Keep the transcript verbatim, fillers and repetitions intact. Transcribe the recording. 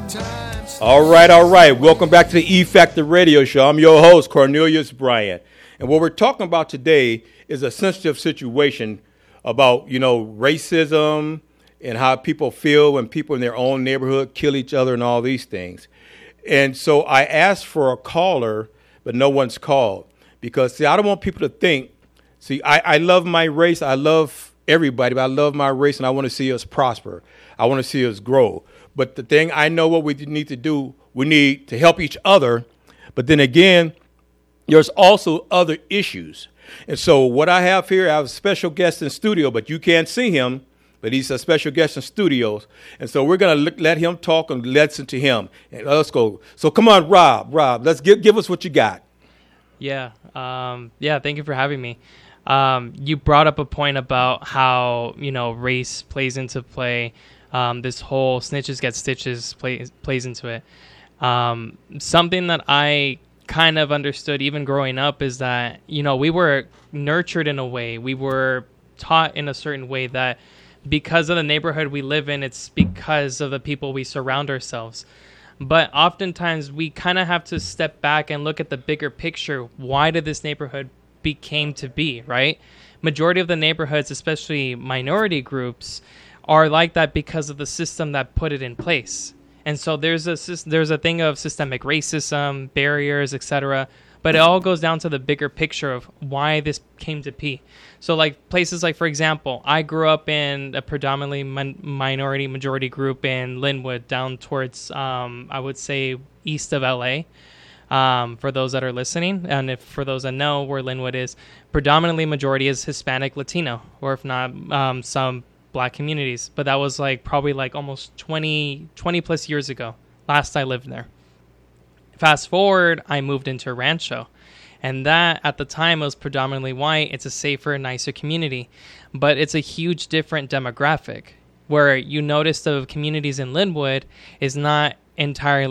All right, all right. Welcome back to the E Factor Radio Show. I'm your host, Cornelius Bryant. And what we're talking about today is a sensitive situation about, you know, racism and how people feel when people in their own neighborhood kill each other and all these things. And so I asked for a caller, but no one's called. Because, see, I don't want people to think, see, I, I love my race. I love everybody, but I love my race, and I want to see us prosper. I want to see us grow. But the thing, I know what we need to do, we need to help each other. But then again, there's also other issues. And so what I have here, I have a special guest in studio, but you can't see him, but he's a special guest in studios. And so we're going to let him talk and listen to him. And let's go. So come on, Rob, Rob, let's give, give us what you got. Yeah. Um, yeah. Thank you for having me. Um, you brought up a point about how, you know, race plays into play. Um, this whole snitches get stitches plays plays into it. Um, something that I kind of understood even growing up is that, you know, we were nurtured in a way. We were taught in a certain way that because of the neighborhood we live in, it's because of the people we surround ourselves. But oftentimes we kind of have to step back and look at the bigger picture. Why did this neighborhood became to be, right? Majority of the neighborhoods, especially minority groups, are like that because of the system that put it in place. And so there's a there's a thing of systemic racism, barriers, et cetera. But it all goes down to the bigger picture of why this came to be. So like places like, for example, I grew up in a predominantly min- minority majority group in Linwood, down towards, um, I would say, east of L A. Um, for those that are listening, and if for those that know where Linwood is, predominantly majority is Hispanic, Latino, or if not, um, some Black communities. But that was like probably like almost twenty, twenty plus years ago, last I lived there. Fast forward, I moved into Rancho, and that at the time was predominantly white. It's a safer, nicer community, but it's a huge different demographic where you notice the communities in Linwood is not entirely